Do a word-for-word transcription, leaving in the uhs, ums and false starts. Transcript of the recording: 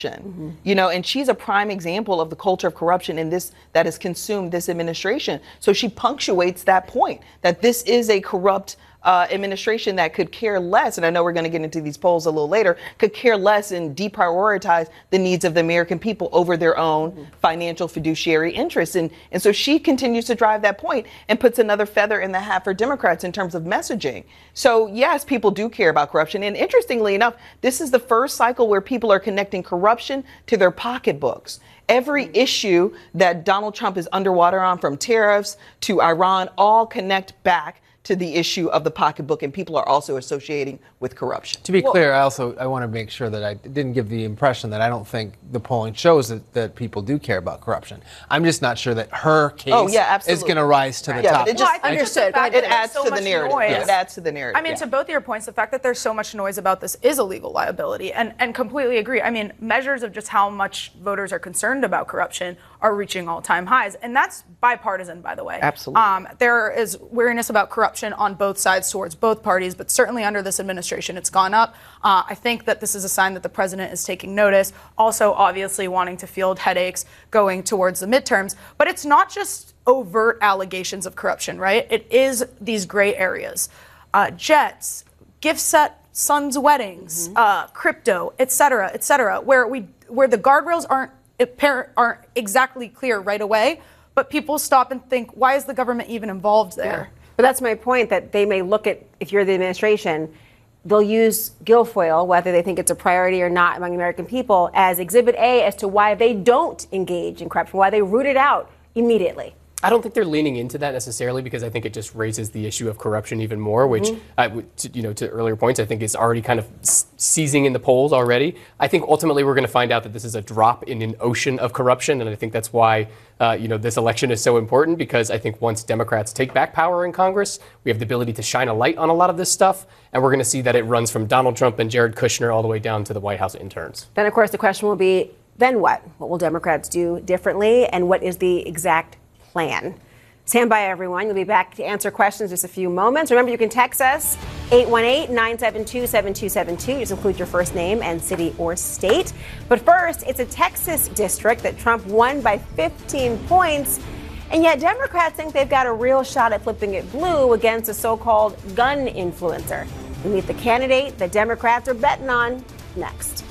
Mm-hmm. You know, and she's a prime example of the culture of corruption in this that has consumed this administration. So she punctuates that point that this is a corrupt uh, administration that could care less. And I know we're going to get into these polls a little later, could care less and deprioritize the needs of the American people over their own mm-hmm. financial fiduciary interests. And, and so she continues to drive that point and puts another feather in the hat for Democrats in terms of messaging. So, yes, people do care about corruption. And interestingly enough, this is the first cycle where people are connecting corruption to their pocketbooks. Every issue that Donald Trump is underwater on, from tariffs to Iran, all connect back to the issue of the pocketbook, and people are also associating with corruption. To be well, clear, I also I want to make sure that I didn't give the impression that I don't think the polling shows that, that people do care about corruption. I'm just not sure that her case oh, yeah, is going to rise to the yeah, top. It just, well, understood. Just it adds so to the narrative. Yes. It adds to the narrative. I mean, yeah. to both of your points, the fact that there's so much noise about this is a legal liability, and, and completely agree. I mean, measures of just how much voters are concerned about corruption are reaching all-time highs, and that's bipartisan, by the way. Absolutely. Um, there is weariness about corruption on both sides towards both parties, but certainly under this administration, it's gone up. Uh, I think that this is a sign that the president is taking notice, also obviously wanting to field headaches going towards the midterms. But it's not just overt allegations of corruption, right? It is these gray areas. Uh, jets, gift set, sons' weddings, mm-hmm. uh, crypto, et cetera, et cetera, where we where the guardrails aren't aren't exactly clear right away, but people stop and think, why is the government even involved there? Yeah. But that's my point, that they may look at, if you're the administration, they'll use Guilfoyle, whether they think it's a priority or not among the American people, as exhibit A as to why they don't engage in corruption, why they root it out immediately. I don't think they're leaning into that necessarily, because I think it just raises the issue of corruption even more, which, mm-hmm. uh, to, you know, to earlier points, I think is already kind of seizing in the polls already. I think ultimately we're going to find out that this is a drop in an ocean of corruption, and I think that's why, uh, you know, this election is so important, because I think once Democrats take back power in Congress, we have the ability to shine a light on a lot of this stuff, and we're going to see that it runs from Donald Trump and Jared Kushner all the way down to the White House interns. Then, of course, the question will be, then what? What will Democrats do differently, and what is the exact plan? Stand by, everyone. You'll be back to answer questions in just a few moments. Remember, you can text us eight one eight, nine seven two, seven two seven two. Just include your first name and city or state. But first, it's a Texas district that Trump won by fifteen points. And yet Democrats think they've got a real shot at flipping it blue against a so-called gun influencer. We meet the candidate that Democrats are betting on next.